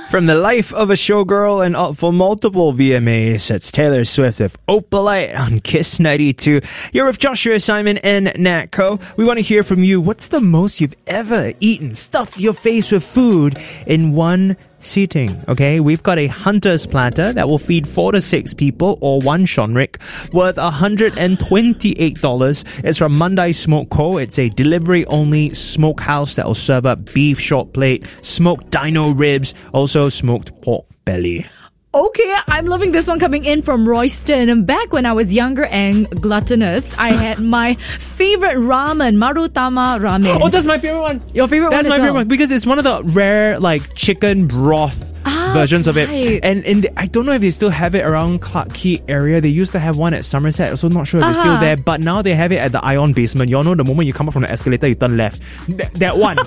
From the life of a showgirl and up for multiple VMAs, it's Taylor Swift of Opalite on Kiss 92. You're with Joshua, Simon, and Nat Co. We want to hear from you. What's the most you've ever eaten, stuffed your face with food in one seating? Okay, we've got a Hunter's platter that will feed 4 to 6 people or one Shonrick worth $128. It's from Mandai Smoke Co. It's a delivery-only smokehouse that will serve up beef short plate, smoked dino ribs, also smoked pork belly. Okay, I'm loving this one coming in from Royston. Back when I was younger and gluttonous, I had my favorite ramen, Marutama ramen. Oh, that's my favorite one. Your favorite That's one? my favorite one because it's one of the rare chicken broth versions of it. And I don't know if they still have it around Clarke Quay area. They used to have one at Somerset, so not sure if it's still there. But now they have it at the Ion basement. You all know the moment you come up from the escalator, you turn left. That one.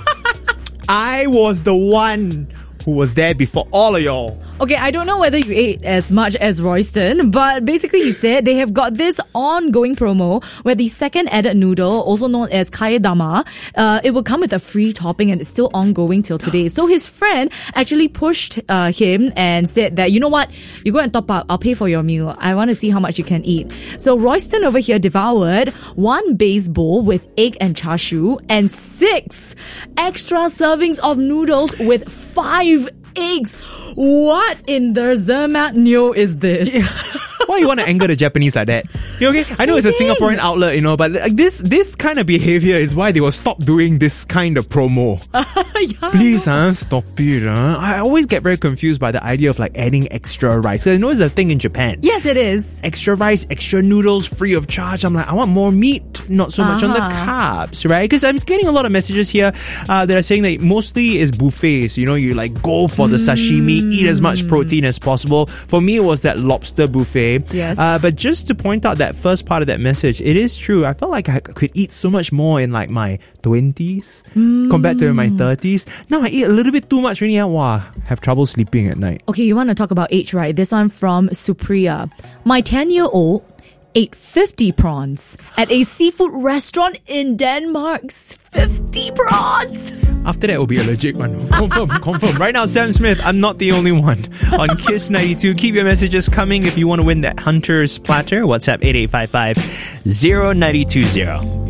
I was the one who was there before all of y'all. Okay, I don't know whether you ate as much as Royston, but basically he said they have got this ongoing promo where the second added noodle, also known as kaedama, it will come with a free topping and it's still ongoing till today. So his friend actually pushed him and said that, you know what, you go and top up, I'll pay for your meal. I want to see how much you can eat. So Royston over here devoured 1 base bowl with egg and char siu and 6 extra servings of noodles with 5 eggs. What in the Zermatt Neo is this? Why you want to anger the Japanese like that? You okay? I know it's a Singaporean outlet, but this kind of behavior is why they will stop doing this kind of promo. Please, stop it. I always get very confused by the idea of adding extra rice. Because I know it's a thing in Japan. Yes, it is. Extra rice, extra noodles, free of charge. I'm like, I want more meat, not so much on the carbs, right? Because I'm getting a lot of messages here that are saying that mostly is buffets. You go for the sashimi, eat as much protein as possible. For me, it was that lobster buffet. Yes. But just to point out that first part of that message, it is true. I felt like I could eat so much more in my 20s compared to my 30s. Now I eat a little bit too much really. Have trouble sleeping at night. Okay, you want to talk about age, right? This one from Supriya. My 10-year-old ate 50 prawns at a seafood restaurant in Denmark. 50 prawns! After that, it will be a legit one. Confirm. Right now, Sam Smith, I'm not the only one. On Kiss 92, keep your messages coming if you want to win that Hunter's platter. WhatsApp 8855 0920.